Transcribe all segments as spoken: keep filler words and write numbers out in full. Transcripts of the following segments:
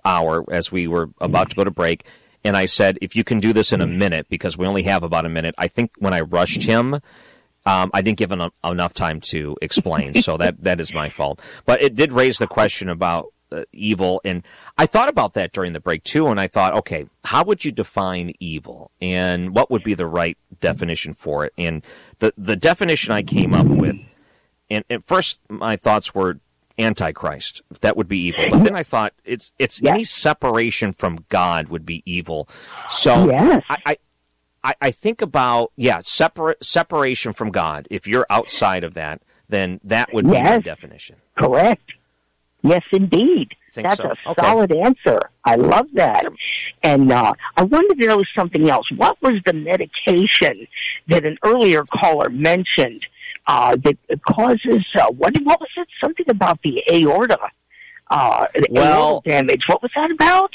hour as we were about to go to break, and I said, if you can do this in a minute, because we only have about a minute. I think when I rushed him, um, I didn't give him enough time to explain, so that, that is my fault. But it did raise the question about uh, evil, and I thought about that during the break, too, and I thought, okay, how would you define evil, and what would be the right definition for it? And the, the definition I came up with, and at first my thoughts were Antichrist. That would be evil. But then I thought it's it's yes. any separation from God would be evil. So yes. I, I I think about yeah, separate separation from God. If you're outside of that, then that would yes. be the definition. Correct. Yes, indeed. Think That's so. a okay. solid answer. I love that. And uh, I wanted to know something else. What was the medication that an earlier caller mentioned uh, that causes, uh, what, what was it? Something about the aorta, uh, well, aorta damage. What was that about?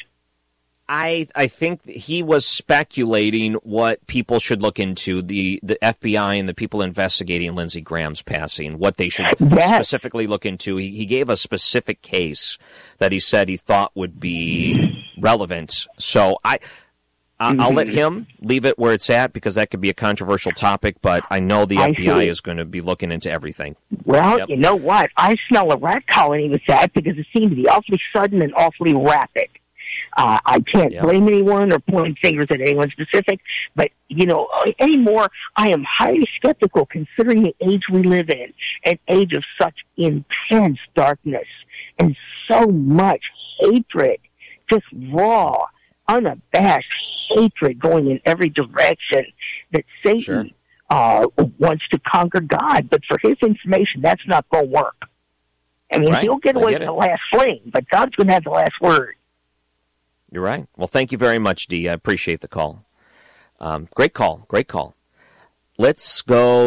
I I think he was speculating what people should look into, the, the F B I and the people investigating Lindsey Graham's passing, what they should yes. specifically look into. He, he gave a specific case that he said he thought would be relevant. So I, I, mm-hmm. I'll let him leave it where it's at, because that could be a controversial topic, but I know the I F B I see. is going to be looking into everything. Well, yep. you know what? I smell a rat colony with that, because it seemed to be awfully sudden and awfully rapid. Uh, I can't yep. blame anyone or point fingers at anyone specific, but, you know, anymore, I am highly skeptical considering the age we live in, an age of such intense darkness and so much hatred, just raw, unabashed hatred going in every direction, that Satan sure. uh, wants to conquer God. But for his information, that's not going to work. I mean, right. he'll get away with with the last fling, but God's going to have the last word. You're right. Well, thank you very much, Dee. I appreciate the call. Um, great call. Great call. Let's go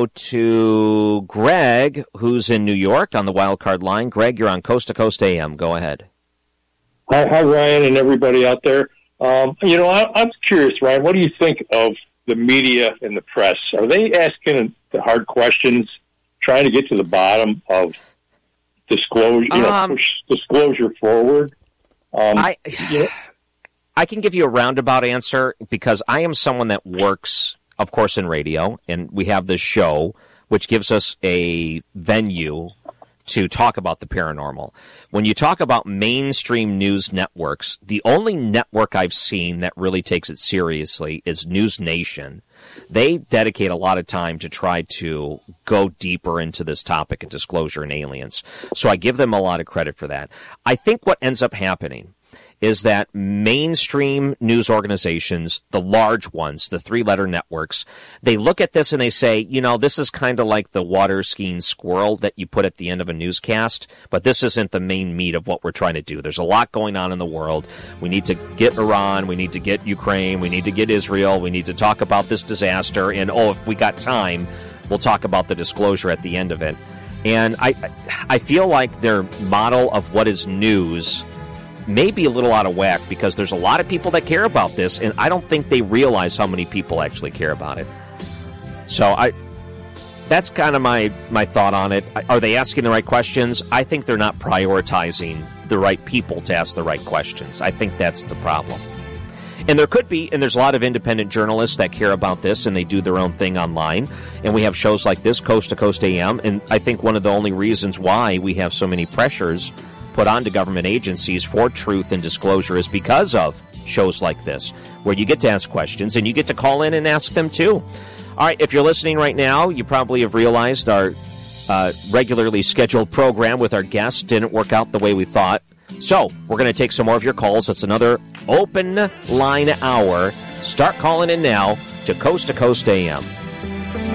to Greg, who's in New York on the wild card line. Greg, you're on Coast to Coast A M. Go ahead. Hi, hi Ryan, and everybody out there. Um, you know, I, I'm curious, Ryan, what do you think of the media and the press? Are they asking the hard questions, trying to get to the bottom of disclosure, you know, um, push disclosure forward? Um, I... Yeah. I can give you a roundabout answer, because I am someone that works, of course, in radio, and we have this show, which gives us a venue to talk about the paranormal. When you talk about mainstream news networks, the only network I've seen that really takes it seriously is News Nation. They dedicate a lot of time to try to go deeper into this topic of disclosure and aliens. So I give them a lot of credit for that. I think what ends up happening is that mainstream news organizations, the large ones, the three-letter networks, they look at this and they say, you know, this is kind of like the water-skiing squirrel that you put at the end of a newscast, but this isn't the main meat of what we're trying to do. There's a lot going on in the world. We need to get Iran, we need to get Ukraine, we need to get Israel, we need to talk about this disaster, and, oh, if we got time, we'll talk about the disclosure at the end of it. And I, I feel like their model of what is news may be a little out of whack, because there's a lot of people that care about this, and I don't think they realize how many people actually care about it. So I, that's kind of my, my thought on it. Are they asking the right questions? I think they're not prioritizing the right people to ask the right questions. I think that's the problem. And there could be, and there's a lot of independent journalists that care about this, and they do their own thing online. And we have shows like this, Coast to Coast A M, and I think one of the only reasons why we have so many pressures put onto government agencies for truth and disclosure is because of shows like this, where you get to ask questions and you get to call in and ask them too. All right, if you're listening right now, you probably have realized our uh, regularly scheduled program with our guests didn't work out the way we thought. So we're going to take some more of your calls. It's another open line hour. Start calling in now to Coast to Coast A M.